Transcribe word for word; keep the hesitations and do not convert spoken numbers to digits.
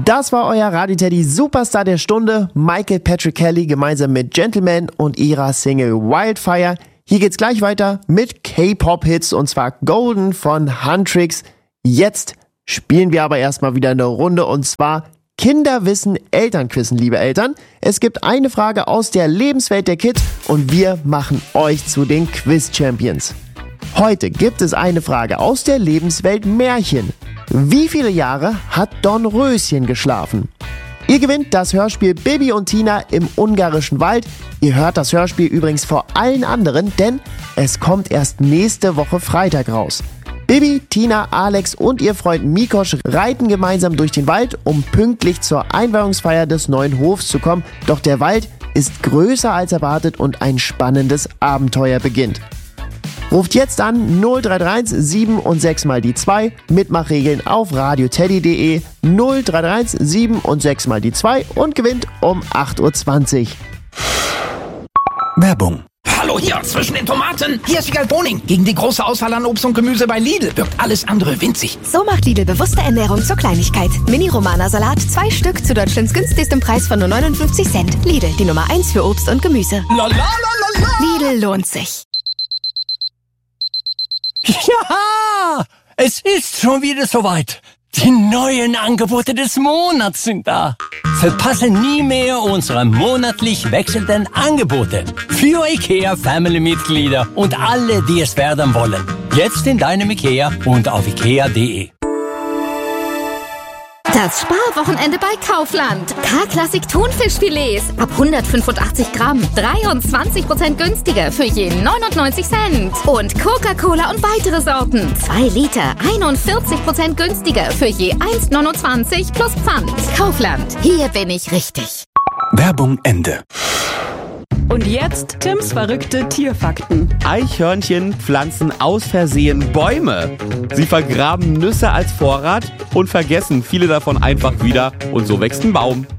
Das war euer Radio Teddy Superstar der Stunde, Michael Patrick Kelly gemeinsam mit Gentleman und ihrer Single Wildfire. Hier geht's gleich weiter mit K-Pop-Hits und zwar Golden von Huntrix. Jetzt spielen wir aber erstmal wieder eine Runde und zwar Kinder wissen, Eltern quissen, liebe Eltern. Es gibt eine Frage aus der Lebenswelt der Kids und wir machen euch zu den Quiz-Champions. Heute gibt es eine Frage aus der Lebenswelt Märchen. Wie viele Jahre hat Dornröschen geschlafen? Ihr gewinnt das Hörspiel Bibi und Tina im ungarischen Wald. Ihr hört das Hörspiel übrigens vor allen anderen, denn es kommt erst nächste Woche Freitag raus. Bibi, Tina, Alex und ihr Freund Mikosch reiten gemeinsam durch den Wald, um pünktlich zur Einweihungsfeier des neuen Hofs zu kommen. Doch der Wald ist größer als erwartet und ein spannendes Abenteuer beginnt. Ruft jetzt an null drei drei eins sieben und sechs mal die zwei, Mitmachregeln auf radioteddy punkt de, null drei drei eins sieben und sechs mal die zwei und gewinnt um acht Uhr zwanzig. Werbung. Hallo hier, zwischen den Tomaten. Hier ist Wiegald Boning. Gegen die große Auswahl an Obst und Gemüse bei Lidl wirkt alles andere winzig. So macht Lidl bewusste Ernährung zur Kleinigkeit. Mini-Romana-Salat, zwei Stück zu Deutschlands günstigstem Preis von nur neunundfünfzig Cent. Lidl, die Nummer eins für Obst und Gemüse. La, la, la, la, la. Lidl lohnt sich. Ja, es ist schon wieder soweit. Die neuen Angebote des Monats sind da. Verpasse nie mehr unsere monatlich wechselnden Angebote. Für IKEA Family-Mitglieder und alle, die es werden wollen. Jetzt in deinem IKEA und auf ikea punkt de. Das Sparwochenende bei Kaufland. K-Klassik Thunfischfilets ab hundertfünfundachtzig Gramm. dreiundzwanzig Prozent günstiger für je neunundneunzig Cent. Und Coca-Cola und weitere Sorten. zwei Liter, einundvierzig Prozent günstiger für je eins neunundzwanzig plus Pfand. Kaufland, hier bin ich richtig. Werbung Ende. Und jetzt Tims verrückte Tierfakten. Eichhörnchen pflanzen aus Versehen Bäume. Sie vergraben Nüsse als Vorrat und vergessen viele davon einfach wieder und so wächst ein Baum.